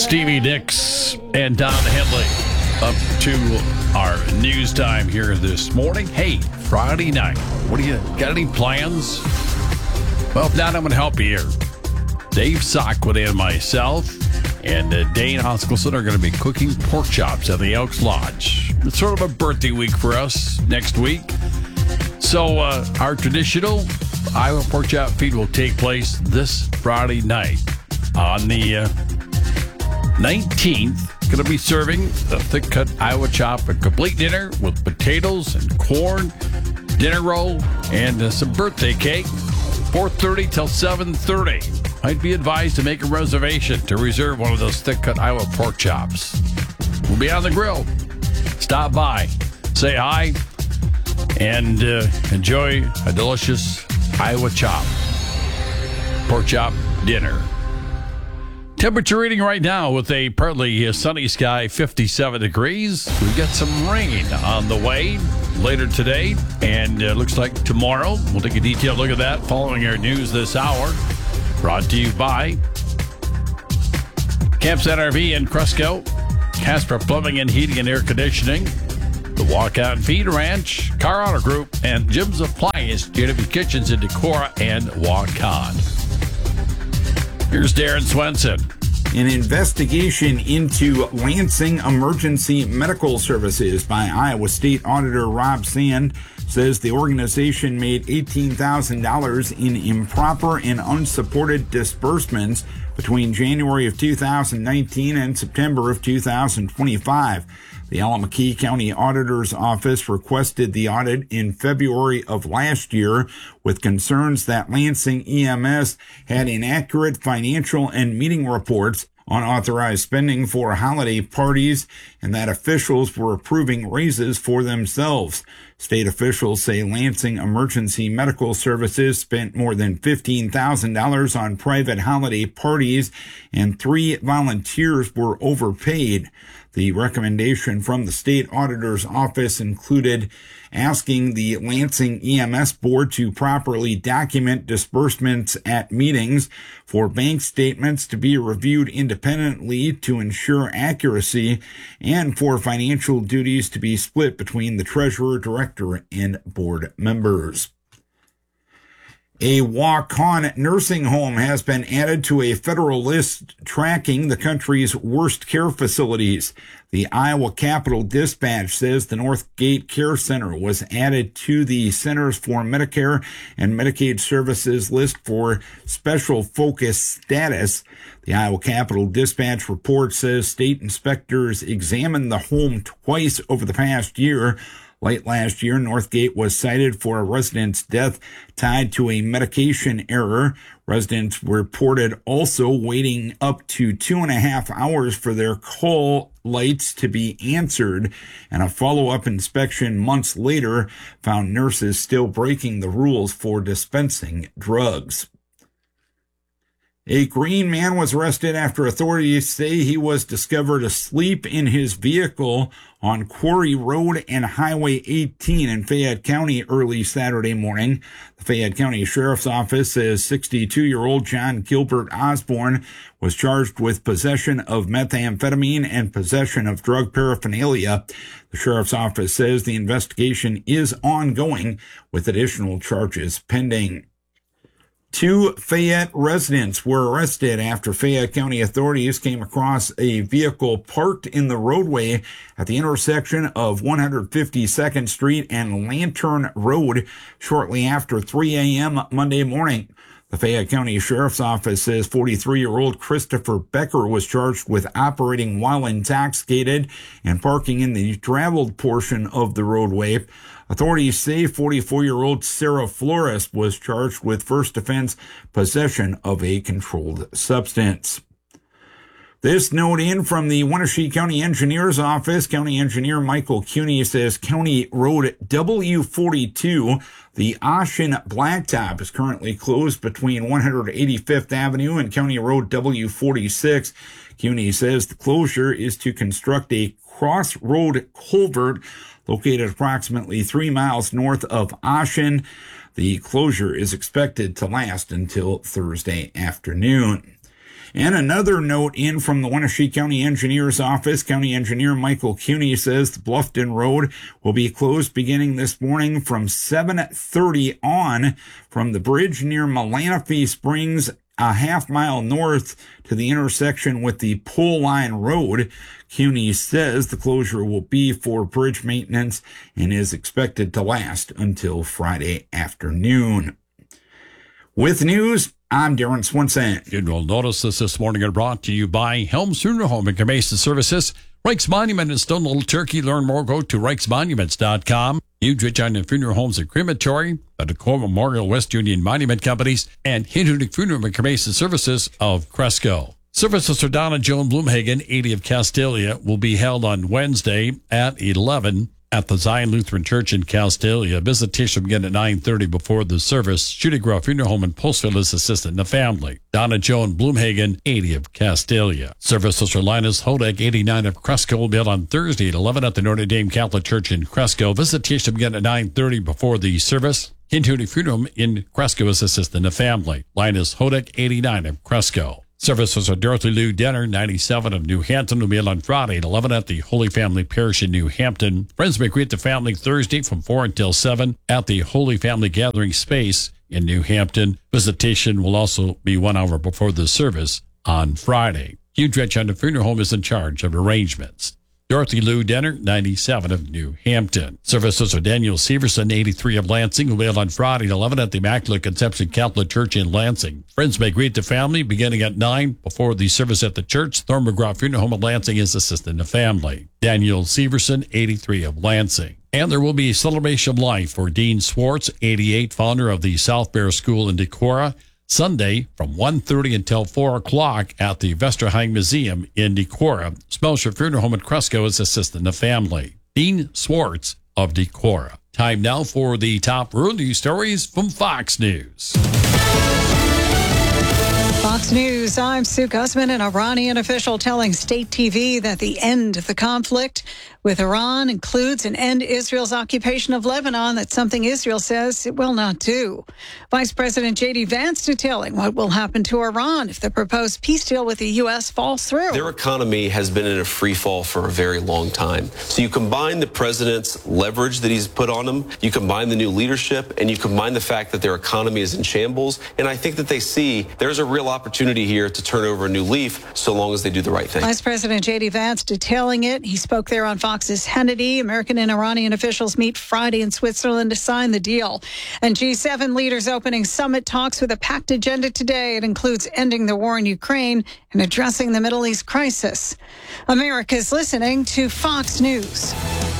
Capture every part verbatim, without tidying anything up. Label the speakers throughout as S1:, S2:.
S1: Stevie Nicks and Don Henley up to our news time here this morning. Hey, Friday night. What do you got? Any plans? Well, if not, I'm going to help you here. Dave Sockwith and myself and uh, Dane Hoskelson are going to be cooking pork chops at the Elks Lodge. It's sort of a birthday week for us next week. So uh, our traditional Iowa pork chop feed will take place this Friday night on the uh, nineteenth. Going to be serving the thick-cut Iowa chop, a complete dinner with potatoes and corn, dinner roll, and uh, some birthday cake. four thirty till seven thirty. Might be advised to make a reservation to reserve one of those thick-cut Iowa pork chops. We'll be on the grill. Stop by, say hi, and uh, enjoy a delicious Iowa chop, pork chop dinner. Temperature reading right now with a partly sunny sky, fifty-seven degrees. We've got some rain on the way later today, and it uh, looks like tomorrow. We'll take a detailed look at that following our news this hour. Brought to you by Campsite R V in Cresco, Casper Plumbing and Heating and Air Conditioning, the Walkout and Feed Ranch, Car Auto Group, and Jim's Appliance, J W Kitchens in Decorah and Waukon. Here's Darren Swenson.
S2: An investigation into Lansing Emergency Medical Services by Iowa State Auditor Rob Sand says the organization made eighteen thousand dollars in improper and unsupported disbursements between January of two thousand nineteen and September of two thousand twenty-five. The Allamakee County Auditor's Office requested the audit in February of last year with concerns that Lansing E M S had inaccurate financial and meeting reports, unauthorized spending for holiday parties, and that officials were approving raises for themselves. State officials say Lansing Emergency Medical Services spent more than fifteen thousand dollars on private holiday parties, and three volunteers were overpaid. The recommendation from the state auditor's office included asking the Lansing E M S board to properly document disbursements at meetings, for bank statements to be reviewed independently to ensure accuracy, and for financial duties to be split between the treasurer, director, and board members. A Waukon nursing home has been added to a federal list tracking the country's worst care facilities. The Iowa Capitol Dispatch says the Northgate Care Center was added to the Centers for Medicare and Medicaid Services list for special focus status. The Iowa Capitol Dispatch report says state inspectors examined the home twice over the past year. Late last year, Northgate was cited for a resident's death tied to a medication error. Residents reported also waiting up to two and a half hours for their call lights to be answered, and a follow-up inspection months later found nurses still breaking the rules for dispensing drugs. A Green man was arrested after authorities say he was discovered asleep in his vehicle on Quarry Road and Highway eighteen in Fayette County early Saturday morning. The Fayette County Sheriff's Office says sixty-two-year-old John Gilbert Osborne was charged with possession of methamphetamine and possession of drug paraphernalia. The Sheriff's Office says the investigation is ongoing with additional charges pending. Two Fayette residents were arrested after Fayette County authorities came across a vehicle parked in the roadway at the intersection of one fifty-second Street and Lantern Road shortly after three a.m. Monday morning. The Fayette County Sheriff's Office says forty-three-year-old Christopher Becker was charged with operating while intoxicated and parking in the traveled portion of the roadway. Authorities say forty-four-year-old Sarah Flores was charged with first offense possession of a controlled substance. This note in from the Wenatchee County Engineer's Office. County Engineer Michael Cuney says County Road W forty-two, the Ocean Blacktop, is currently closed between one eighty-fifth Avenue and County Road W forty-six. Cuney says the closure is to construct a crossroad culvert located approximately three miles north of Ocean. The closure is expected to last until Thursday afternoon. And another note in from the Wenatchee County Engineer's Office. County Engineer Michael Cuney says the Bluffton Road will be closed beginning this morning from seven thirty on from the bridge near Melanophy Springs, a half mile north to the intersection with the Pole Line Road. Cuney says the closure will be for bridge maintenance and is expected to last until Friday afternoon. With news, I'm Darren Swenson.
S1: You will notice this this morning are brought to you by Helms Funeral Home and Cremation Services, Reichs Monument in Stone Little Turkey. Learn more, go to reichs monuments dot com. Huge Regina Funeral Homes and Crematory, the Decorah Memorial West Union Monument Companies, and Hindunik Funeral and Cremation Services of Cresco. Services for Donna Joan Bloomhagen, eighty of Castalia, will be held on Wednesday at eleven at the Zion Lutheran Church in Castalia. Visitation will begin at nine thirty before the service. Judy Grove Funeral Home in Postville is assistant in the family. Donna Joan Bloomhagen, eighty of Castalia. Services for Linus Hodek, eighty-nine of Cresco, will be held on Thursday at eleven at the Notre Dame Catholic Church in Cresco. Visitation will begin at nine thirty before the service. Hintuti Funeral Home in Cresco is assistant in the family. Linus Hodek, eighty-nine of Cresco. Services for Dorothy Lou Denner, ninety-seven of New Hampton, will be held on Friday at eleven at the Holy Family Parish in New Hampton. Friends may greet the family Thursday from four until seven at the Holy Family Gathering Space in New Hampton. Visitation will also be one hour before the service on Friday. Hugh Dretch on the Funeral Home is in charge of arrangements. Dorothy Lou Denner, ninety-seven of New Hampton. Services for Daniel Severson, eighty-three of Lansing, will be held on Friday at eleven at the Immaculate Conception Catholic Church in Lansing. Friends may greet the family beginning at nine before the service at the church. Thorn McGraw Funeral Home in Lansing is assistant in the family. Daniel Severson, eighty-three of Lansing. And there will be a celebration of life for Dean Swartz, eighty-eight, founder of the South Bear School in Decorah, Sunday from one thirty until four o'clock at the Vesterheim Museum in Decorah. Smelcher Funeral Home at Cresco is assistant in the family. Dean Swartz of Decorah. Time now for the top rural news stories from Fox News.
S3: Fox News, I'm Sue Guzman. An Iranian official telling state T V that the end of the conflict with Iran includes an end Israel's occupation of Lebanon. That's something Israel says it will not do. Vice President J D Vance detailing what will happen to Iran if the proposed peace deal with the U S falls through.
S4: Their economy has been in a free fall for a very long time. So you combine the president's leverage that he's put on them, you combine the new leadership, and you combine the fact that their economy is in shambles, and I think that they see there's a real opportunity here to turn over a new leaf so long as they do the right thing.
S3: Vice President J D Vance detailing it. He spoke there on Fox's Hannity. American and Iranian officials meet Friday in Switzerland to sign the deal. And G seven leaders opening summit talks with a packed agenda today. It includes ending the war in Ukraine and addressing the Middle East crisis. America's listening to Fox News.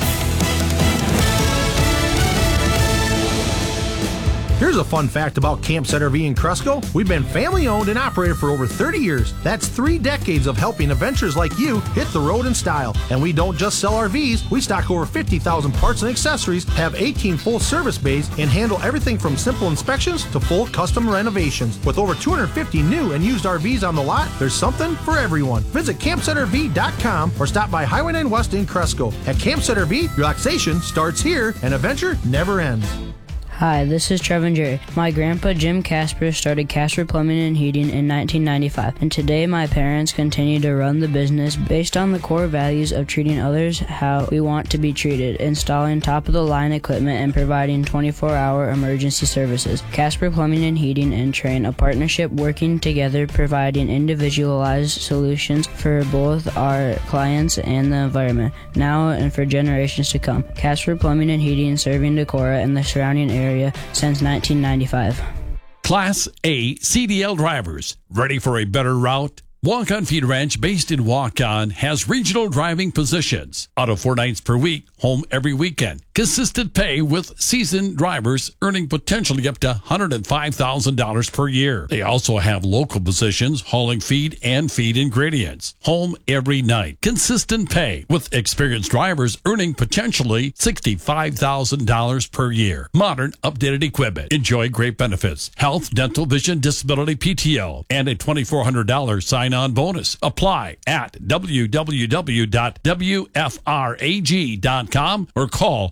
S5: Here's a fun fact about Campsite R V in Cresco. We've been family owned and operated for over thirty years. That's three decades of helping adventurers like you hit the road in style. And we don't just sell R Vs. We stock over fifty thousand parts and accessories, have eighteen full service bays, and handle everything from simple inspections to full custom renovations. With over two hundred fifty new and used R Vs on the lot, there's something for everyone. Visit campsite R V dot com or stop by Highway nine West in Cresco. At Campsite R V, relaxation starts here and adventure never ends.
S6: Hi, this is Trevin Jerry. My grandpa Jim Casper started Casper Plumbing and Heating in nineteen ninety-five, and today my parents continue to run the business based on the core values of treating others how we want to be treated, installing top-of-the-line equipment, and providing twenty-four hour emergency services. Casper Plumbing and Heating and Train, a partnership working together providing individualized solutions for both our clients and the environment, now and for generations to come. Casper Plumbing and Heating, serving Decorah and the surrounding area since nineteen ninety-five.
S1: Class A C D L drivers, ready for a better route? Walk-On Feed Ranch, based in Walk-On, has regional driving positions. Out of four nights per week, home every weekend. Consistent pay with seasoned drivers earning potentially up to one hundred five thousand dollars per year. They also have local positions hauling feed and feed ingredients. Home every night. Consistent pay with experienced drivers earning potentially sixty-five thousand dollars per year. Modern, updated equipment. Enjoy great benefits. Health, dental, vision, disability, P T O, and a twenty-four hundred dollars sign-on bonus. Apply at w w w dot w f rag dot com or call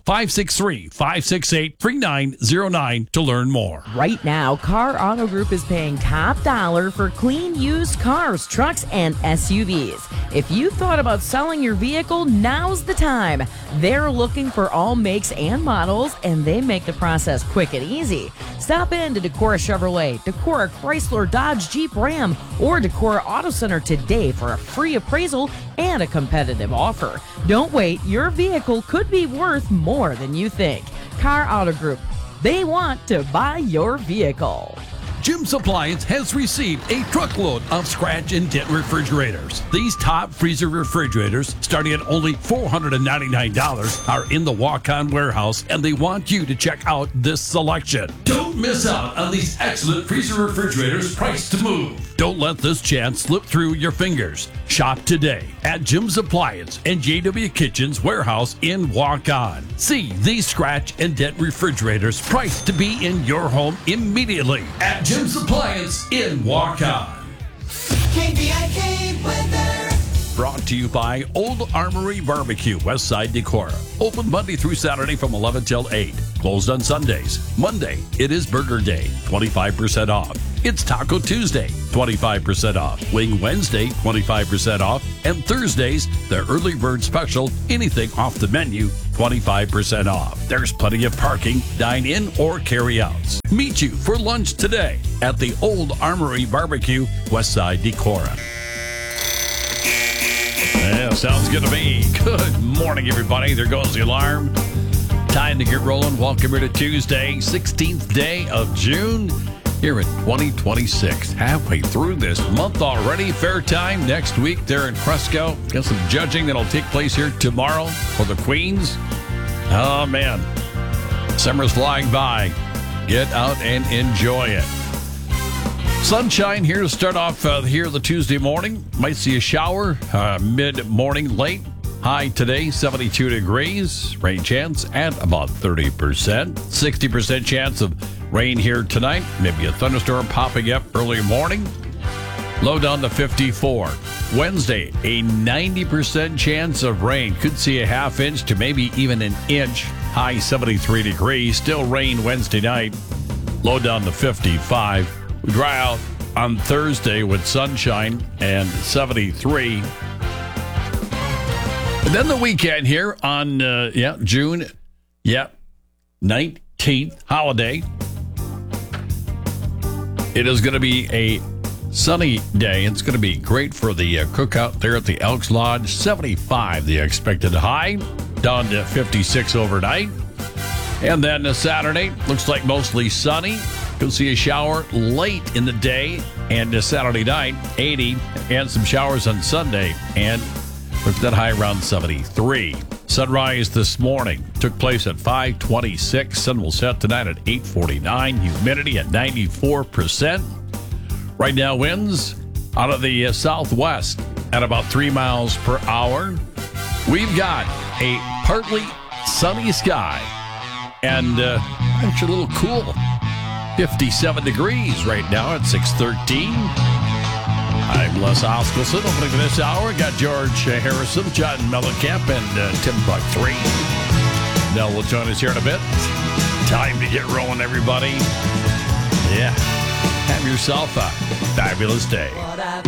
S1: five six three, five six eight, three nine zero nine to learn more.
S7: Right now, Car Auto Group is paying top dollar for clean used cars, trucks, and S U Vs. If you thought about selling your vehicle, now's the time. They're looking for all makes and models, and they make the process quick and easy. Stop in to Decorah Chevrolet, Decorah Chrysler, Dodge, Jeep, Ram, or Decorah Auto Center today for a free appraisal and a competitive offer. Don't wait. Your vehicle could be worth more than you think. Car Auto Group. They want to buy your vehicle.
S1: Jim's Appliance has received a truckload of scratch and dent refrigerators. These top freezer refrigerators, starting at only four hundred ninety-nine dollars, are in the walk-on warehouse, and they want you to check out this selection. Don't miss out on these excellent freezer refrigerators priced to move. Don't let this chance slip through your fingers. Shop today at Jim's Appliance and J W Kitchen's warehouse in Walk-On. See these scratch and dent refrigerators priced to be in your home immediately at Jim's Appliance in Walk-On.
S8: K B I K weather.
S1: Brought to you by Old Armory Barbecue, Westside Decorah. Open Monday through Saturday from eleven till eight. Closed on Sundays. Monday, it is Burger Day, twenty-five percent off. It's Taco Tuesday, twenty-five percent off. Wing Wednesday, twenty-five percent off. And Thursdays, the early bird special, anything off the menu, twenty-five percent off. There's plenty of parking, dine in or carry outs. Meet you for lunch today at the Old Armory Barbecue, Westside Decorah. Yeah, sounds good to me. Good morning, everybody. There goes the alarm. Time to get rolling. Welcome here to Tuesday, sixteenth day of June, here in twenty twenty-six. Halfway through this month already. Fair time next week there in Cresco. Got some judging that'll take place here tomorrow for the Queens. Oh, man. Summer's flying by. Get out and enjoy it. Sunshine here to start off uh, here the Tuesday morning. Might see a shower uh, mid-morning, late. High today, seventy-two degrees. Rain chance at about thirty percent. sixty percent chance of rain here tonight. Maybe a thunderstorm popping up early morning. Low down to fifty-four. Wednesday, a ninety percent chance of rain. Could see a half inch to maybe even an inch. High seventy-three degrees. Still rain Wednesday night. Low down to fifty-five. We dry out on Thursday with sunshine and seventy-three. And then the weekend here on, uh, yeah, June, yeah, nineteenth, holiday. It is going to be a sunny day. It's going to be great for the uh, cookout there at the Elks Lodge. seventy-five, the expected high, down to fifty-six overnight. And then uh, Saturday, looks like mostly sunny. You'll see a shower late in the day, and uh, Saturday night, eighty, and some showers on Sunday, and look at that high around seventy-three. Sunrise this morning took place at five twenty-six. Sun will set tonight at eight forty-nine. Humidity at ninety-four percent. Right now, winds out of the uh, southwest at about three miles per hour. We've got a partly sunny sky and uh, actually a little cool. fifty-seven degrees right now at six thirteen. I'm Les Oskelson. Opening for this hour, got George Harrison, John Mellencamp, and uh, Tim Buck three. Nell will join us here in a bit. Time to get rolling, everybody. Yeah. Have yourself a fabulous day.